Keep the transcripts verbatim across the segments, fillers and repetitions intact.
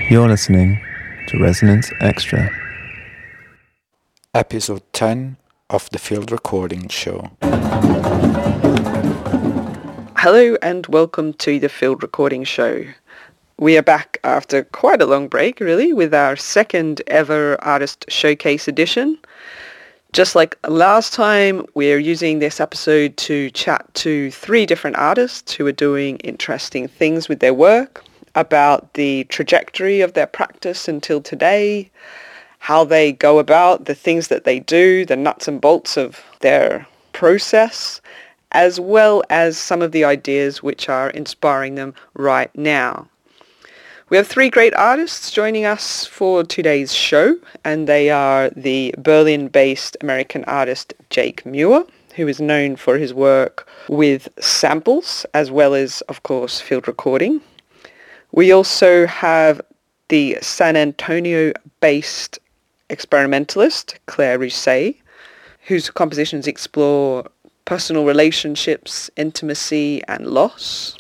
You're listening to Resonance Extra. Episode ten of the Field Recording Show. Hello and welcome to the Field Recording Show. We are back after quite a long break, really, with our second ever Artist Showcase edition. Just like last time, we're using this episode to chat to three different artists who are doing interesting things with their work, about the trajectory of their practice until today, how they go about the things that they do, the nuts and bolts of their process, as well as some of the ideas which are inspiring them right now. We have three great artists joining us for today's show, and they are the Berlin-based American artist Jake Muir, who is known for his work with samples, as well as, of course, field recording. We also have the San Antonio-based experimentalist Claire Rousset, whose compositions explore personal relationships, intimacy, and loss.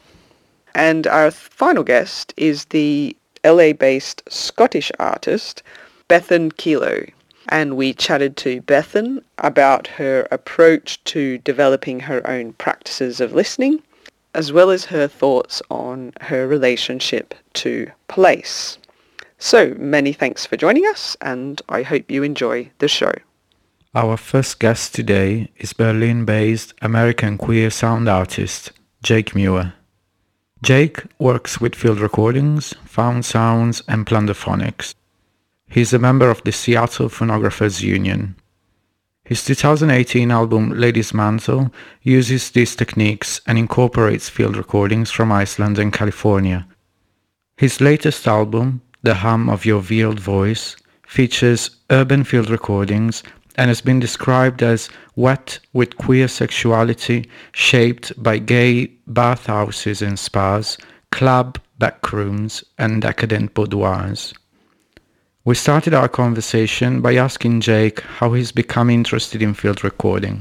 And our final guest is the L A-based Scottish artist Bethan Kilo. And we chatted to Bethan about her approach to developing her own practices of listening, as well as her thoughts on her relationship to place. So, many thanks for joining us, and I hope you enjoy the show. Our first guest today is Berlin-based American queer sound artist Jake Muir. Jake works with field recordings, found sounds, and plunderphonics. He's a member of the Seattle Phonographers Union. His two thousand eighteen album Lady's Mantle uses these techniques and incorporates field recordings from Iceland and California. His latest album, The Hum of Your Veiled Voice, features urban field recordings and has been described as wet with queer sexuality shaped by gay bathhouses and spas, club backrooms, and decadent boudoirs. We started our conversation by asking Jake how he's become interested in field recording.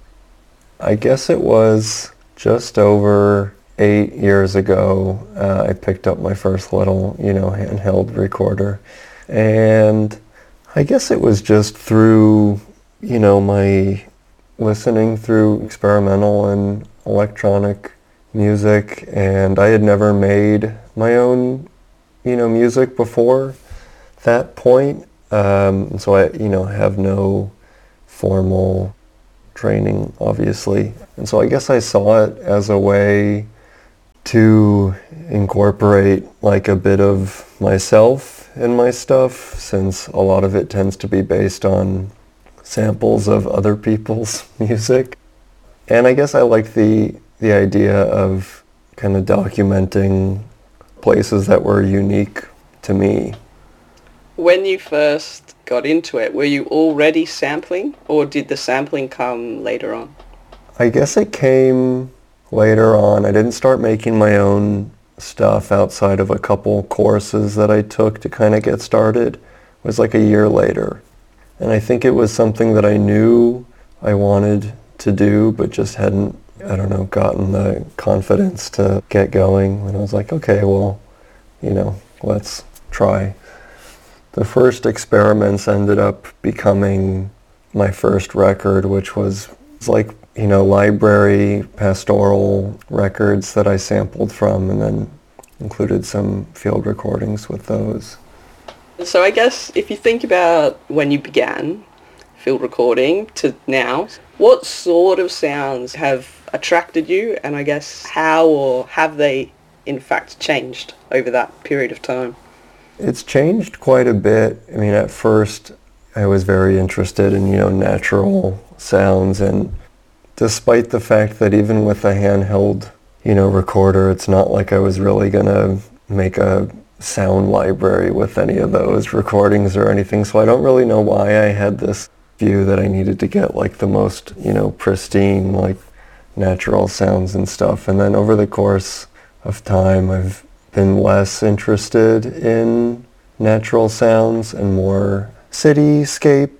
I guess it was just over eight years ago, uh, I picked up my first little, you know, handheld recorder. And I guess it was just through, you know, my listening through experimental and electronic music. And I had never made my own, you know, music before that point, um, so I, you know, have no formal training, obviously, and so I guess I saw it as a way to incorporate like a bit of myself in my stuff, since a lot of it tends to be based on samples of other people's music, and I guess I like the the idea of kind of documenting places that were unique to me. When you first got into it, were you already sampling, or did the sampling come later on? I guess it came later on. I didn't start making my own stuff outside of a couple courses that I took to kind of get started. It was like a year later. And I think it was something that I knew I wanted to do, but just hadn't, I don't know, gotten the confidence to get going. And I was like, okay, well, you know, let's try. The first experiments ended up becoming my first record, which was, was like, you know, library pastoral records that I sampled from, and then included some field recordings with those. So I guess if you think about when you began field recording to now, what sort of sounds have attracted you, and I guess how or have they in fact changed over that period of time? It's changed quite a bit. I mean, at first I was very interested in, you know, natural sounds, and despite the fact that even with a handheld, you know, recorder, it's not like I was really gonna make a sound library with any of those recordings or anything, so I don't really know why I had this view that I needed to get like the most, you know, pristine, like natural sounds and stuff. And then over the course of time, I've been less interested in natural sounds and more cityscape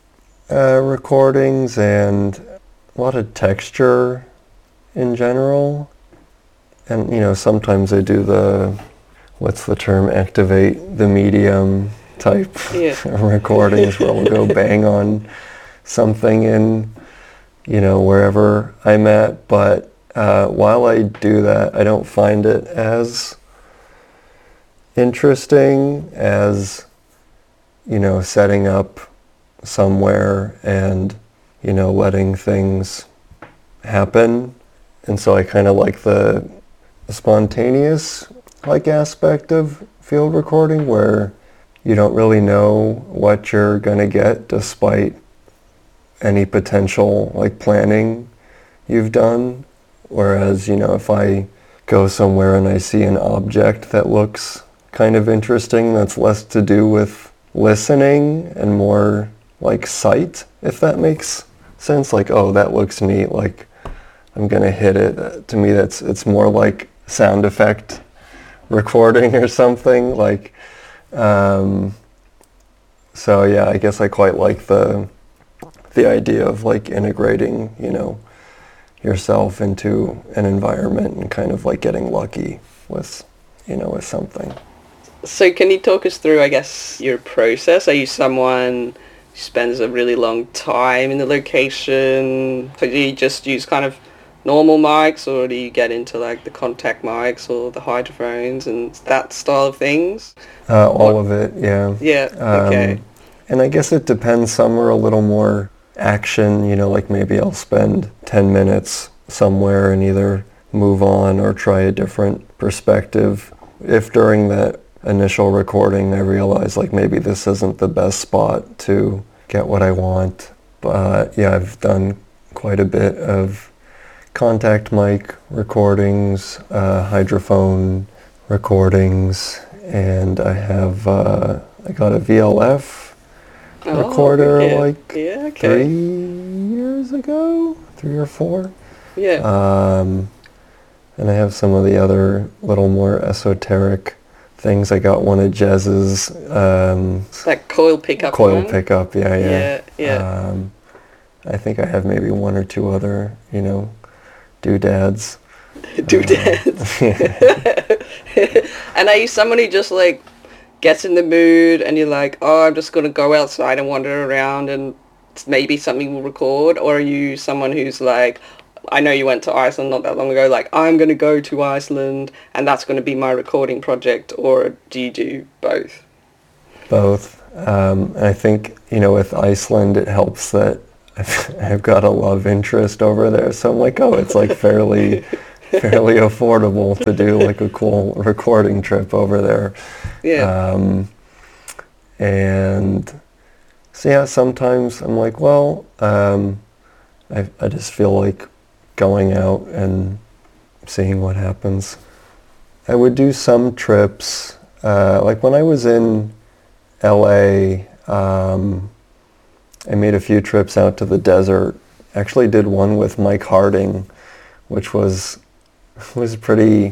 uh, recordings and a lot of texture in general. And, you know, sometimes I do the what's the term, activate the medium type Yeah. recordings where we'll go bang on something in, you know, wherever I'm at. But uh, while I do that, I don't find it as interesting as, you know, setting up somewhere and, you know, letting things happen. And so I kind of like the spontaneous like aspect of field recording where you don't really know what you're going to get despite any potential like planning you've done. Whereas, you know, if I go somewhere and I see an object that looks kind of interesting, that's less to do with listening and more like sight, if that makes sense. Like, oh, that looks neat, like I'm gonna hit it. To me, that's it's more like sound effect recording or something. Like, um, so yeah, I guess I quite like the the idea of like integrating, you know, yourself into an environment and kind of like getting lucky with, you know, with something. So can you talk us through, I guess, your process? Are you someone who spends a really long time in the location? So do you just use kind of normal mics, or do you get into like the contact mics or the hydrophones and that style of things? Uh, all of it, yeah. Yeah, okay. Um, and I guess it depends. Some are a little more action, you know, like maybe I'll spend ten minutes somewhere and either move on or try a different perspective. If during that initial recording I realize like maybe this isn't the best spot to get what I want. But yeah, I've done quite a bit of contact mic recordings, uh, hydrophone recordings, and I have, uh, I got a V L F Oh, recorder yeah. like Yeah, okay. three years ago, three or four. Yeah. Um, and I have some of the other little more esoteric things. I got one of Jez's um, That coil pickup coil one? pickup, yeah, yeah. Yeah, yeah. Um, I think I have maybe one or two other, you know, doodads. Doodads. Uh, And are you someone who just like gets in the mood and you're like, oh, I'm just going to go outside and wander around and maybe something will record? Or are you someone who's like, I know you went to Iceland not that long ago, like, I'm going to go to Iceland and that's going to be my recording project? Or do you do both? Both. Um, and I think, you know, with Iceland, it helps that I've, I've got a love interest over there. So I'm like, oh, it's like fairly, fairly affordable to do like a cool recording trip over there. Yeah. Um, and so yeah, sometimes I'm like, well, um, I, I just feel like going out and seeing what happens. I would do some trips, uh, like when I was in L A, um, I made a few trips out to the desert. Actually did one with Mike Harding, which was was pretty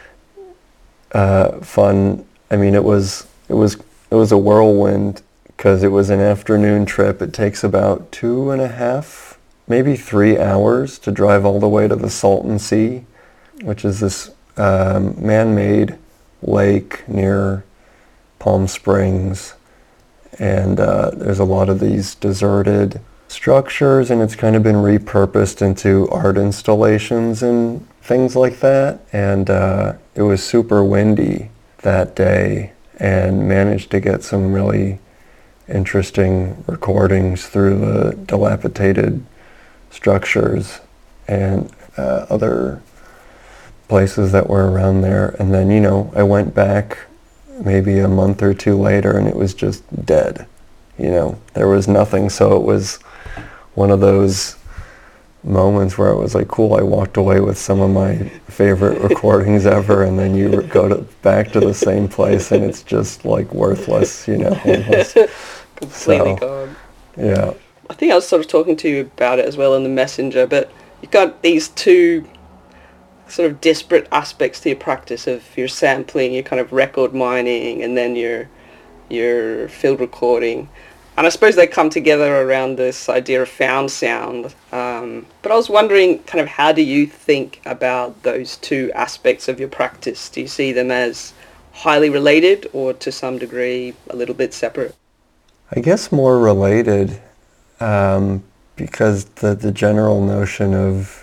uh, fun. I mean, it was it was it was a whirlwind because it was an afternoon trip. It takes about two and a half, maybe three hours to drive all the way to the Salton Sea, which is this um, man-made lake near Palm Springs. And uh, there's a lot of these deserted structures, and it's kind of been repurposed into art installations and things like that. And uh, it was super windy that day, and managed to get some really interesting recordings through the dilapidated structures and uh, other places that were around there. And then, you know, I went back maybe a month or two later and it was just dead. You know, there was nothing. So it was one of those moments where it was like, cool, I walked away with some of my favorite recordings ever, and then you go to back to the same place and it's just like worthless, you know. Almost. Completely So, gone. Yeah. I think I was sort of talking to you about it as well in the messenger, but you've got these two sort of disparate aspects to your practice of your sampling, your kind of record mining, and then your your field recording. And I suppose they come together around this idea of found sound. Um, but I was wondering, kind of, how do you think about those two aspects of your practice? Do you see them as highly related or to some degree a little bit separate? I guess more related, um, because the, the general notion of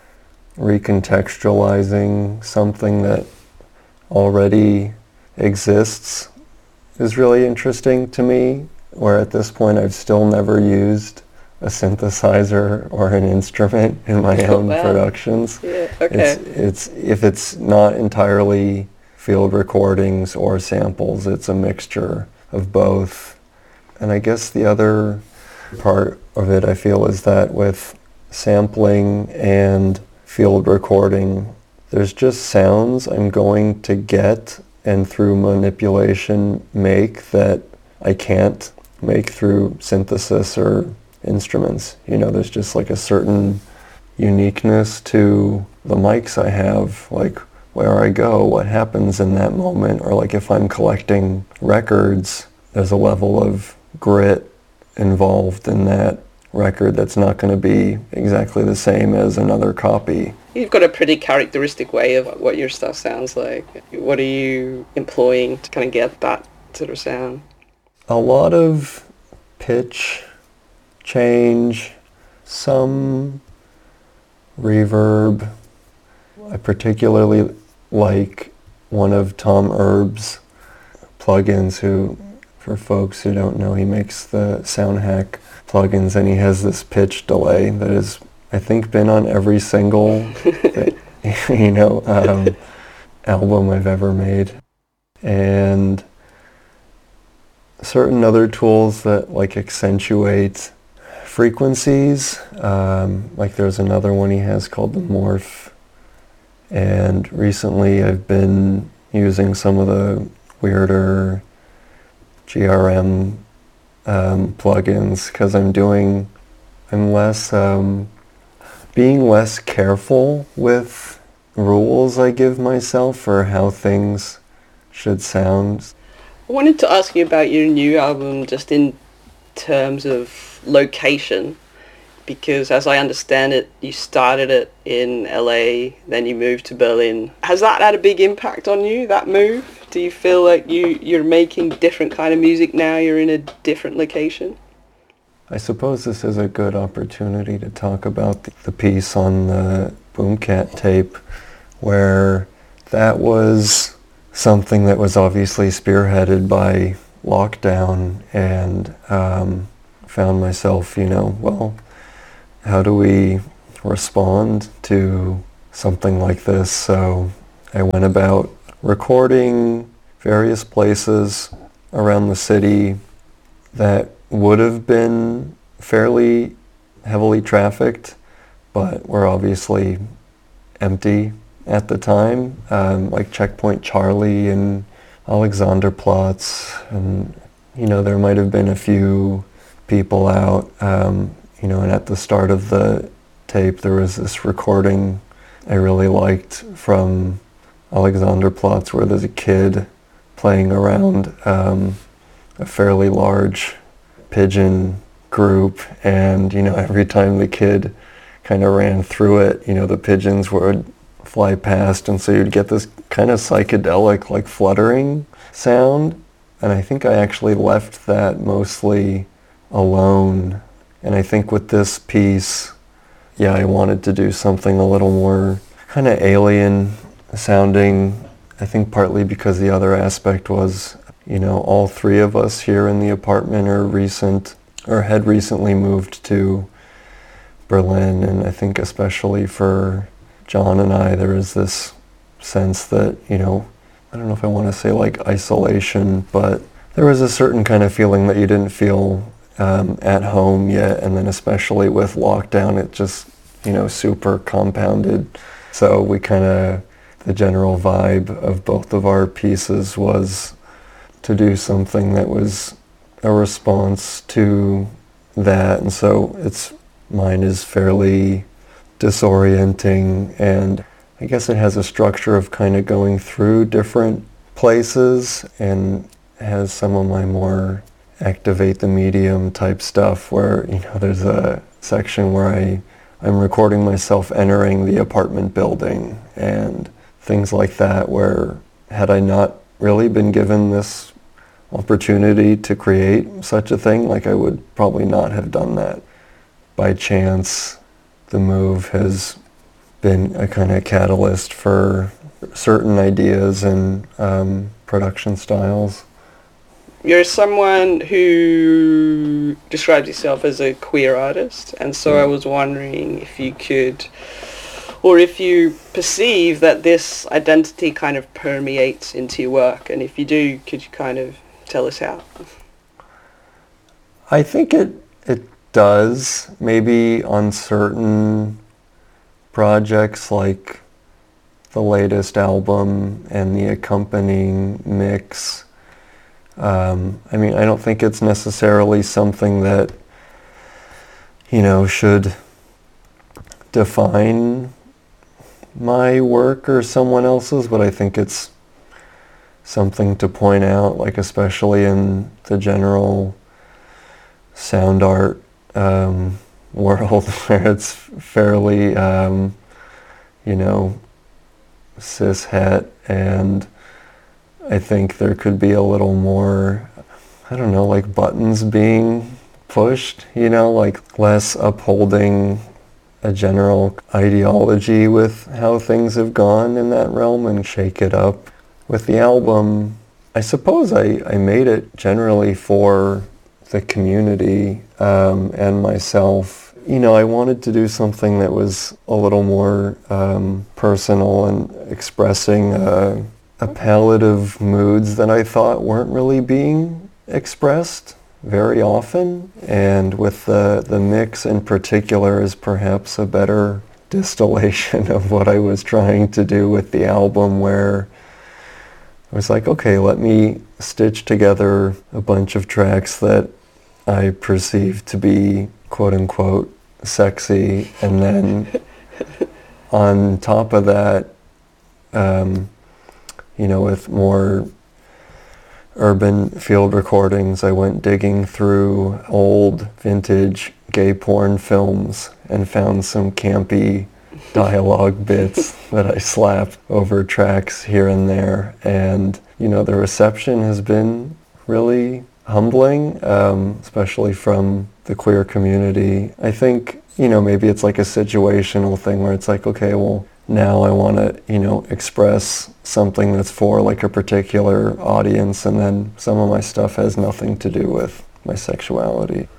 recontextualizing something that already exists is really interesting to me, where at this point I've still never used a synthesizer or an instrument in my Oh, own wow. productions. Yeah, okay. It's, it's if it's not entirely field recordings or samples, it's a mixture of both. And I guess the other part of it I feel is that with sampling and field recording, there's just sounds I'm going to get and through manipulation make that I can't make through synthesis or instruments. You know, there's just like a certain uniqueness to the mics I have, like where I go, what happens in that moment, or like if I'm collecting records, there's a level of grit involved in that record that's not going to be exactly the same as another copy. You've got a pretty characteristic way of what your stuff sounds like. What are you employing to kind of get that sort of sound? A lot of pitch change, some reverb. I particularly like one of Tom Erb's plugins, who, for folks who don't know, he makes the SoundHack plugins, and he has this pitch delay that has, I think, been on every single you know um, album I've ever made. And certain other tools that like accentuate frequencies, um, like there's another one he has called the Morph, and recently I've been using some of the weirder G R M um, plugins because I'm doing, I'm less, um, being less careful with rules I give myself for how things should sound. I wanted to ask you about your new album just in terms of location, because as I understand it, you started it in L A, then you moved to Berlin. Has that had a big impact on you, that move? Do you feel like you, you're making different kind of music now, you're in a different location? I suppose this is a good opportunity to talk about the, the piece on the Boomcat tape, where that was something that was obviously spearheaded by lockdown, and um, found myself, you know, well, how do we respond to something like this? So I went about recording various places around the city that would have been fairly heavily trafficked, but were obviously empty at the time, um, like Checkpoint Charlie and Alexanderplatz, and you know, there might have been a few people out, um, you know, and at the start of the tape there was this recording I really liked from Alexanderplatz where there's a kid playing around um, a fairly large pigeon group, and you know, every time the kid kind of ran through it, you know, the pigeons would fly past, and so you'd get this kind of psychedelic, like fluttering sound. And I think I actually left that mostly alone. And I think with this piece, yeah, I wanted to do something a little more kind of alien sounding. I think partly because the other aspect was, you know, all three of us here in the apartment are recent, or had recently moved to Berlin, and I think especially for John and I, there is this sense that, you know, I don't know if I want to say like isolation, but there was a certain kind of feeling that you didn't feel um, at home yet, and then especially with lockdown, it just, you know, super compounded. So we kind of, the general vibe of both of our pieces was to do something that was a response to that, and so it's, mine is fairly disorienting, and I guess it has a structure of kind of going through different places, and has some of my more activate the medium type stuff where, you know, there's a section where I, I'm recording myself entering the apartment building and things like that, where had I not really been given this opportunity to create such a thing, like I would probably not have done that. By chance, the move has been a kind of catalyst for certain ideas and um, production styles. You're someone who describes yourself as a queer artist, and so I was wondering if you could, or if you perceive that this identity kind of permeates into your work, and if you do, could you kind of tell us how? I think it it does, maybe on certain projects like the latest album and the accompanying mix. Um, I mean, I don't think it's necessarily something that, you know, should define my work or someone else's, but I think it's something to point out, like especially in the general sound art um, world where it's fairly, um, you know, cis-het, and I think there could be a little more, I don't know, like buttons being pushed, you know, like less upholding a general ideology with how things have gone in that realm and shake it up. With the album, I suppose I, I made it generally for the community um, and myself. You know, I wanted to do something that was a little more um, personal and expressing uh, a palette of moods that I thought weren't really being expressed very often. And with the, the mix in particular is perhaps a better distillation of what I was trying to do with the album, where I was like, okay, let me stitch together a bunch of tracks that I perceive to be quote-unquote sexy, and then on top of that, um, you know, with more urban field recordings, I went digging through old vintage gay porn films and found some campy dialogue bits that I slapped over tracks here and there. And, you know, the reception has been really humbling, um, especially from the queer community. I think, you know, maybe it's like a situational thing where it's like, okay, well, now I want to, you know, express something that's for like a particular audience, and then some of my stuff has nothing to do with my sexuality.